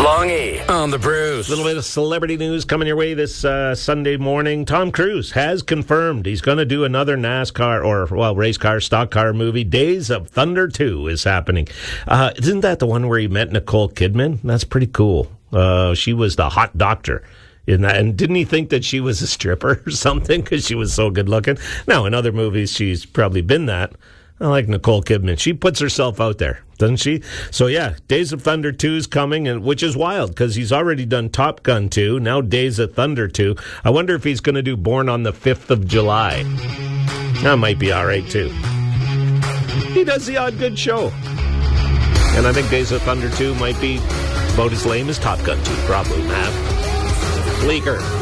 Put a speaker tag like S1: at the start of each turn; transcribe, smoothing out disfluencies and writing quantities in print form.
S1: Longy on the Bruce.
S2: A little bit of celebrity news coming your way this Sunday morning. Tom Cruise has confirmed he's going to do another NASCAR race car, stock car movie. Days of Thunder 2 is happening. Isn't that the one where he met Nicole Kidman? That's pretty cool. She was the hot doctor in that. And didn't he think that she was a stripper or something because she was so good looking? Now, in other movies, she's probably been that. I like Nicole Kidman. She puts herself out there, doesn't she? So, yeah, Days of Thunder 2 is coming, and which is wild because he's already done Top Gun 2, now Days of Thunder 2. I wonder if he's going to do Born on the 5th of July. That might be all right, too. He does the odd good show. And I think Days of Thunder 2 might be about as lame as Top Gun 2, probably, Matt. Bleaker.